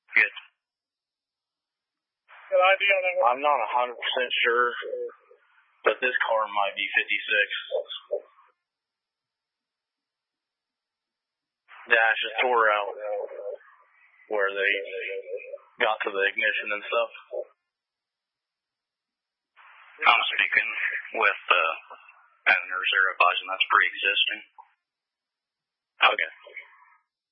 Good. Good idea on that one. I'm not 100% sure, but this car might be 56. Dash is tore out where they got to the ignition and stuff. I'm speaking with passengers. They're advising that's pre-existing. Okay.